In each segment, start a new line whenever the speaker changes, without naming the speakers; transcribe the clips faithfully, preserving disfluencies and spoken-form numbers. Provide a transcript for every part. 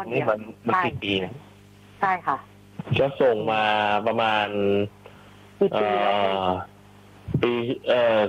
นี้มันมันกี่ปีนะ
ใช่ค่ะ
ก็ส่งมาประมาณ
ปีปี
ปีเอ่อ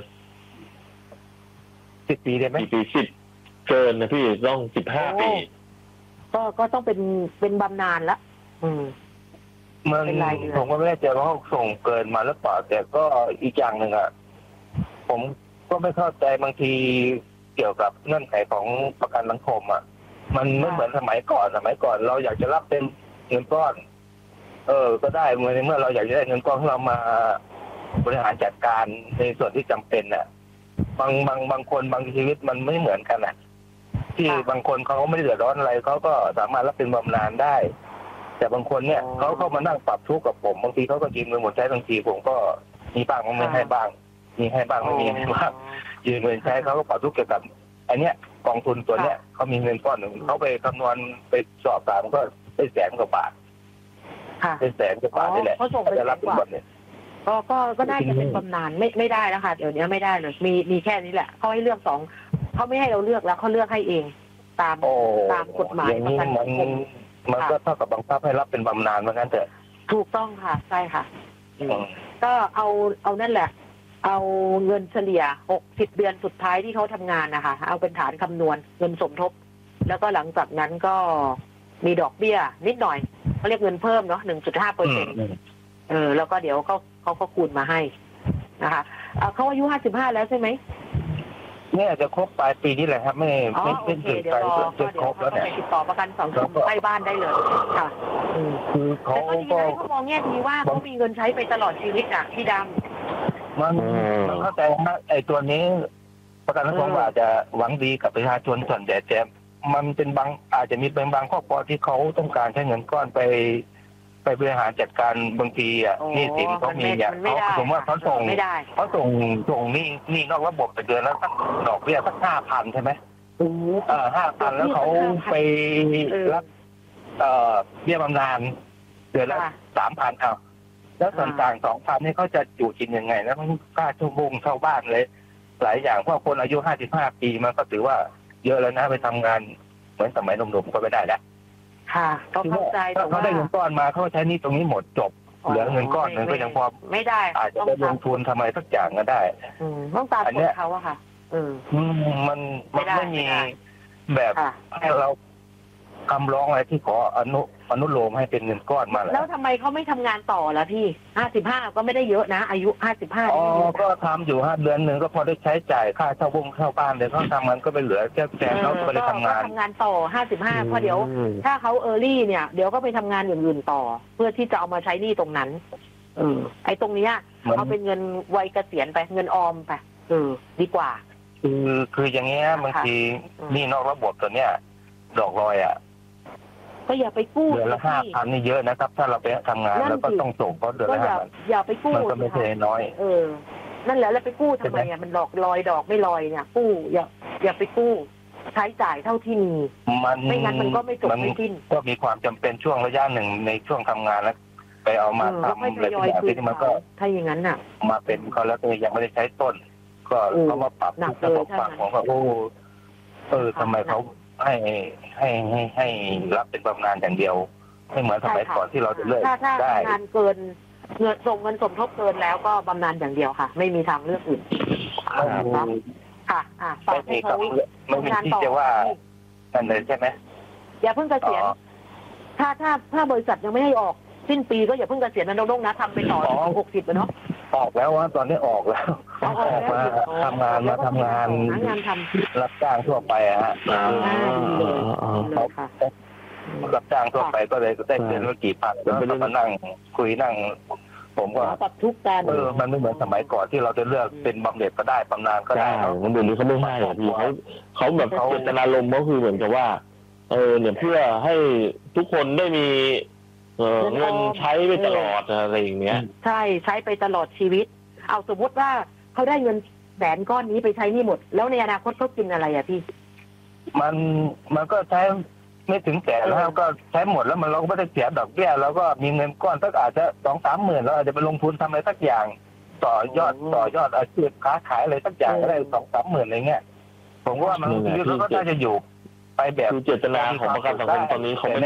สิบปีได้ไหม
ปีสิบเกินนะพี่ต้องสิบห้าปี
ก็ก็ต้องเป็นเป็นบำนาญละอืม
มันผมก็ไม่แน่ใจว่าเขาส่งเกินมาหรือเปล่าแต่ก็อีกอย่างหนึ่งอ่ะผมก็ไม่เข้าใจบางทีเกี่ยวกับเงื่อนไขของประกันสังคมอ่ะมันไม่เหมือนสมัยก่อนสมัยก่อนเราอยากจะรับเป็นเงินก้อนเออก็ได้เมื่อเมื่อเราอยากจะได้เงินก้อนเรามาบริหารจัดการในส่วนที่จำเป็นน่ะบางบางบางคนบางชีวิตมันไม่เหมือนกันน่ะที่บางคนเขาไม่เดือดร้อนอะไรเขาก็สามารถรับเป็นบำนาญได้แต่บางคนเนี่ยเขาเข้ามานั่งปรับทุกข์กับผมบางทีเขาก็ยืมเงินหมดใช้บางทีผมก็มีบ้างไม่ให้บ้างมีให้บ้างไม่มีให้บ้างยืมเงินใช้เขาก็ปรับทุกข์เกี่ยวกับอันเนี้ยกองทุนตัวเนี้ยเขามีเงินก้อนหนึ่งเขาไปคำนวณไปสอบถามก็ได้แสนกว่าบาทได้แสนกว่าบาทนี่แหละ
เขาส่งไป
จะรับเป็นแบบนี้
ก็ก็ก็ได้จะเป็นบำนาญไม่ไม่ได้แล้วค่ะเดี๋ยวนี้ไม่ได้เลยมีมีแค่นี้แหละเขาให้เลือกสองเขาไม่ให้เราเลือกแล้วเขาเลือกให้เองตามตามกฎหมาย
ประกันสังคมมันก็เท่ากับบังคับให้รับเป็นบำนาญเหมือนกันเถอะ
ถูกต้องค่ะใช่ค่ะก็เอาเอานั่นแหละเอาเงินเฉลี่ยหกสิบเดือนสุดท้ายที่เขาทำงานนะคะเอาเป็นฐานคำนวณเงินสมทบแล้วก็หลังจากนั้นก็มีดอกเบี้ยนิดหน่อยเขาเรียกเงินเพิ่มเนาะหนึ่งจุดห้าเปอร์เซ็นต์เออแล้วก็เดี๋ยวเขาเขาก็คูณมาให้นะคะเขาอายุห้าสิบห้าแล้วใช่ไหม
เนี่ยจะครบปลายปีนี้แหละครับไม่ไม่
ไม่ถึงไปจะครบแล้วเนี่ยติดต่อประกันสังคมใกล้บ้านได้เลยค่ะ
คือเขา
ก็เขามองแง่ดีว่าเขามีเงินใช้ไปตลอดชีวิตอ่ะพี่ด
ำมันมันเข้าใจว่าไอ้ตัวนี้ประกันสังคมอาจจะหวังดีกับประชาชนส่วนใหญ่แต่มันเป็นบางอาจจะมีเป็นบางครอบครัวที่เขาต้องการใช้เงินก้อนไปไปบริหารจัดการบางทีอ่ะนี่สินเขามีเนี่ยเขาสมมติว่าเขาส่งเขาส่งส่งนี่นี่นอกระบบไปเดือนแล้วสักดอกเบี้ยสักห้าพันใช่ไหมเออห้าพันแล้วเขาไปรับเอ่อเบี้ยบำนาญเดือนละสามพันเอาแล้วส่วนต่างสองพันนี่เขาจะอยู่กินยังไงแล้วมันค่าชั่วโมงเช่าบ้านเลยหลายอย่างเพราะคนอายุห้าสิบห้าปีมันก็ถือว่าเยอะแล้วนะไปทำงานเหมือนสมัยหนุ่มๆก็ไม่ได้แล้ว
ค่ะก็เข้าใจแต่ว่า
เขาได้เงินก้อนมาเขาใช้นี่ตรงนี้หมดจบเหลือเงินก้อนนึงก็ยังพอ
ไม่ได้
อาจจะไปลงทุนทำไมสักอย่างก็ได้
ต้องตามกฎเขาอะค่ะเออ
มันมันไม่มีแบบให้เราคำร้องอะไรที่ขออนุอนุโลมให้เป็นเงินก้อนมา
แล้วทำไมเขาไม่ทำงานต่อล่ะพี่ห้าสิบห้าก็ไม่ได้เยอะนะอายุห้าสิบห้า
อ๋อก็ทำอยู่ห้าเดือนหนึ่งก็พอได้ใช้จ่ายค่าเช่าบ้งเช่าบ้านเลยเขาทำมันก็ไปเหลือแค่แสนเขาก็ไปทำงาน
ทำงานต่อห้าสิบห้าเพราะเดี๋ยวถ้าเขาเออร์ลี่เนี่ยเดี๋ยวก็ไปทำงานอย่างอื่นต่อเพื่อที่จะเอามาใช้หนี้ตรงนั้นเออไอ้ตรงนี้เอาเป็นเงินวัยเกษียณไปเงินออมไปเออดีกว่า
คือคืออย่างเงี้ยบางทีนี่นอกระบบตัวเนี้ยดอกลอยอ่ะ
ก็อย่าไปกู้
เดือนละห้าพันนี่เยอะนะครับถ้าเราไปทำงานแล้วก็ต้องส่งเขาเดือนละห้าพัน
อย่าไปกู้
มันก็ไม่ใช่น้อย
เออนั่นแหละแล้วไปกู้ทำไมอ่ะมันดอกลอยดอกไม่ลอยเนี่ยกู้อย่าอย่าไปกู้ใช้จ่ายเท่าที่มีไม่งั้นมันก็ไม่จบไม่สิ้น
ก็มีความจำเป็นช่วงระยะหนึ่งในช่วงทำงานแล้วไปเอามาทำอะไรอย่างที่มันก็
ถ้าอย่างนั้นน่ะ
มาเป็นเขาแล้วก็ยังไม่ได้ใช้ต้นก็เขามาปรับระบบฝั่งของเขาโอ้เออทำไมเขาให้ให้ให้ให้รับเป็นบำนาญอย่างเดียวไม่เหมือนสมัยก่อนที่เราจะเลือกได้
ถ้างานเกินเงินส่งเงินสมทบเกินแล้วก็บำนาญอย่างเดียวค่ะไม่มีทางเลือกอื่นค่ะอ่าฝากให้เขา
ไม่มีที่จะว่านั่นเลยใช่ไหม
อย่าเพิ่งเกษียณถ้าถ้าถ้าบริษัทยังไม่ให้ออกสิ้นปีก็อย่าเพิ่งเกษียณนะน้องๆนะทำไปต่อถึงหกสิบเนาะ
ออกแล้วว่าตอนนี้ออกแล้วออกมาทำงานมาทำงานรับจ้างทั่วไปอะฮะเขารับจ้างทั่วไปก็เลยได้เดือนละกี่พันแล้วก็มานั่งคุยนั่งผมก็
ปรับทุกการ
เออมันไม่เหมือนสมัยก่อนที่เราจะเลือกเป็นบำเหน็จก็ได้บำนาญก็ได้
มันเดี๋ยวนี้เขาไม่ให้อ่ะพี่เขาเขาแบบเจตนารมณ์ก็คือเหมือนกับว่าเออเนี่ยเพื่อให้ทุกคนได้มีเออเงินใช้ไปตลอดอะไรอย่างเงี้ย
ใช่ใช้ไปตลอดชีวิตเอาสมมติว่าเขาได้เงินแสนก้อนนี้ไปใช้นี่หมดแล้วในอนาคตเขากินอะไรอ่ะพี่
มันมันก็ใช้ไม่ถึงแสนแล้วก็ใช้หมดแล้วมันเราก็ไม่ได้เสียดอกเบี้ยแล้วก็มีเงินก้อนสักอาจจะสองสามหมื่นเราอาจจะไปลงทุนทำอะไรสักอย่างต่อยอดต่อยอดอาชีพค้าขายอะไรสักอย่างก็ได้สองสามหมื่นอะไรเงี้ยผมว่ามันชีวิตเราก็น่าจะอยู่ไปแบบ
คือเจตนาของประกันสังคมตอนนี้เขาไม่